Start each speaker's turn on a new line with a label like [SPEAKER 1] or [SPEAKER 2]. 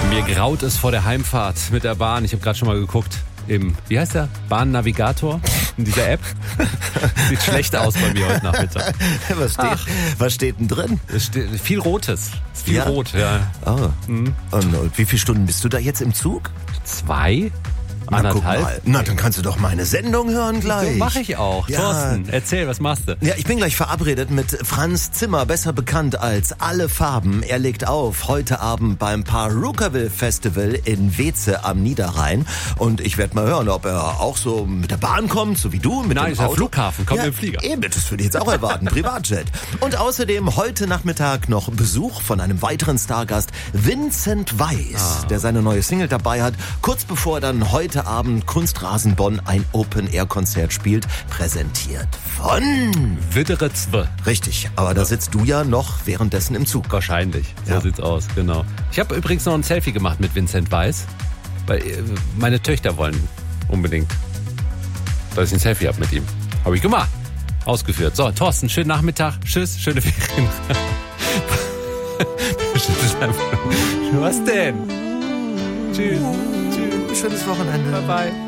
[SPEAKER 1] Mir graut es vor der Heimfahrt mit der Bahn. Ich habe gerade schon mal geguckt. Wie heißt der? Bahnnavigator in dieser App. Sieht schlecht aus bei mir heute Nachmittag.
[SPEAKER 2] Was steht denn drin?
[SPEAKER 1] Es steht viel Rotes. Ist viel rot, ja.
[SPEAKER 2] Oh. Und wie viele Stunden bist du da jetzt im Zug?
[SPEAKER 1] 2?
[SPEAKER 2] Na, guck
[SPEAKER 1] 1,5?
[SPEAKER 2] mal. Na, dann kannst du doch meine Sendung hören gleich.
[SPEAKER 1] So mache ich auch.
[SPEAKER 2] Ja.
[SPEAKER 1] Thorsten, erzähl, was machst du?
[SPEAKER 2] Ja, ich bin gleich verabredet mit Franz Zimmer, besser bekannt als Alle Farben. Er legt auf heute Abend beim Perukaville Festival in Weze am Niederrhein. Und ich werde mal hören, ob er auch so mit der Bahn kommt, so wie du, mit
[SPEAKER 1] Nein,
[SPEAKER 2] dem
[SPEAKER 1] ist der
[SPEAKER 2] Auto.
[SPEAKER 1] Flughafen, kommt mit dem Flieger.
[SPEAKER 2] Eben, das würde ich jetzt auch erwarten, Privatjet. Und außerdem heute Nachmittag noch Besuch von einem weiteren Stargast, Vincent Weiss, der seine neue Single dabei hat. Kurz bevor er dann heute Abend Kunstrasen Bonn ein Open-Air-Konzert spielt, präsentiert von
[SPEAKER 1] Widderetzwe.
[SPEAKER 2] Richtig, aber da sitzt du ja noch währenddessen im Zug.
[SPEAKER 1] Wahrscheinlich. So
[SPEAKER 2] Ja.
[SPEAKER 1] sieht's aus, genau. Ich habe übrigens noch ein Selfie gemacht mit Vincent Weiss, weil meine Töchter wollen unbedingt, dass ich ein Selfie habe mit ihm. Habe ich gemacht. Ausgeführt. So, Thorsten, schönen Nachmittag. Tschüss, schöne Ferien. Was denn? Tschüss.
[SPEAKER 2] Schönes Wochenende.
[SPEAKER 1] Bye bye.